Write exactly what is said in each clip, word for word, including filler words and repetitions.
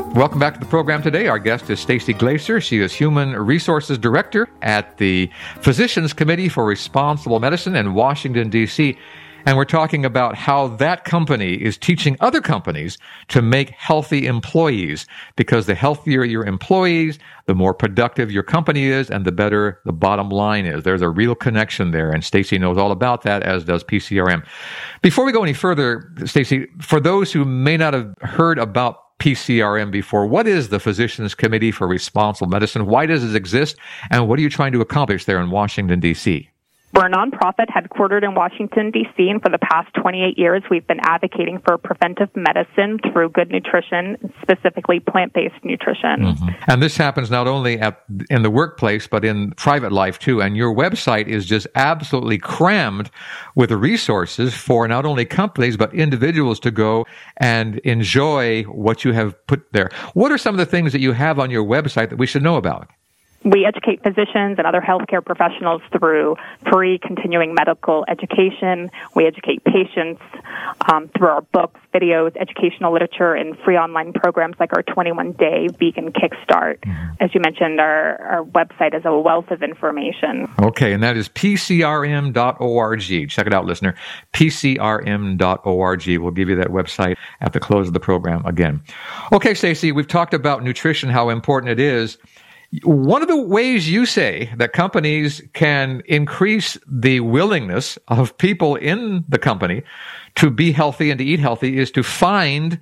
Welcome back to the program today. Our guest is Stacy Glaser. She is Human Resources Director at the Physicians Committee for Responsible Medicine in Washington, D C, and we're talking about how that company is teaching other companies to make healthy employees, because the healthier your employees, the more productive your company is, and the better the bottom line is. There's a real connection there, and Stacy knows all about that, as does P C R M. Before we go any further, Stacy, for those who may not have heard about P C R M before, what is the Physicians Committee for Responsible Medicine? Why does it exist? And what are you trying to accomplish there in Washington, D C? We're a nonprofit headquartered in Washington, D C, and for the past twenty-eight years, we've been advocating for preventive medicine through good nutrition, specifically plant-based nutrition. Mm-hmm. And this happens not only at, in the workplace, but in private life, too. And your website is just absolutely crammed with resources for not only companies, but individuals to go and enjoy what you have put there. What are some of the things that you have on your website that we should know about? We educate physicians and other healthcare professionals through free continuing medical education. We educate patients um, through our books, videos, educational literature, and free online programs like our twenty-one day Vegan Kickstart. Mm-hmm. As you mentioned, our, our website is a wealth of information. Okay, and that is P C R M dot org. Check it out, listener. P C R M dot org. We'll give you that website at the close of the program again. Okay, Stacy, we've talked about nutrition, how important it is. One of the ways you say that companies can increase the willingness of people in the company to be healthy and to eat healthy is to find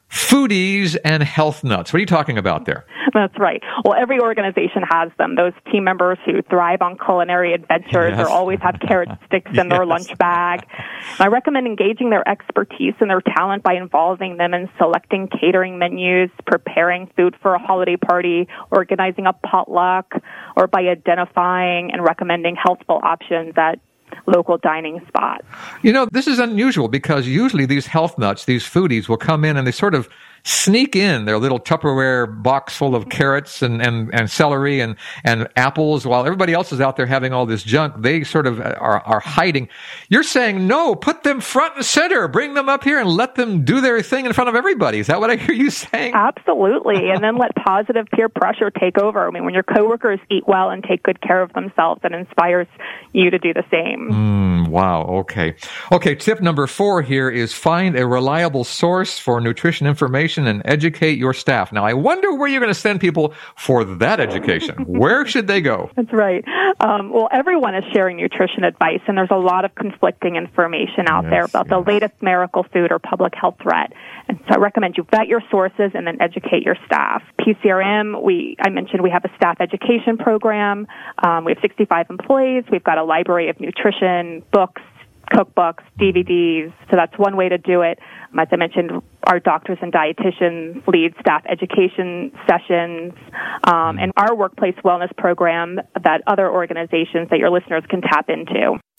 foodies and health nuts. What are you talking about there? That's right. Well, every organization has them. Those team members who thrive on culinary adventures yes. or always have carrot sticks in their yes. lunch bag. And I recommend engaging their expertise and their talent by involving them in selecting catering menus, preparing food for a holiday party, organizing a potluck, or by identifying and recommending healthful options at local dining spots. You know, this is unusual because usually these health nuts, these foodies, will come in and they sort of sneak in their little Tupperware box full of carrots and, and, and celery and, and apples while everybody else is out there having all this junk. They sort of are, are hiding. You're saying, no, put them front and center. Bring them up here and let them do their thing in front of everybody. Is that what I hear you saying? Absolutely. And then let positive peer pressure take over. I mean, when your coworkers eat well and take good care of themselves, it inspires you to do the same. Mm, wow. Okay. Okay. Tip number four here is find a reliable source for nutrition information and educate your staff. Now, I wonder where you're going to send people for that education. Where should they go? That's right. Um, well, everyone is sharing nutrition advice, and there's a lot of conflicting information out yes, there about yes. the latest miracle food or public health threat. And so I recommend you vet your sources and then educate your staff. P C R M, we I mentioned we have a staff education program. Um, we have sixty-five employees. We've got a library of nutrition, books, cookbooks, D V Ds. So that's one way to do it. As I mentioned, our doctors and dietitians lead staff education sessions, um, and our workplace wellness program that other organizations that your listeners can tap into.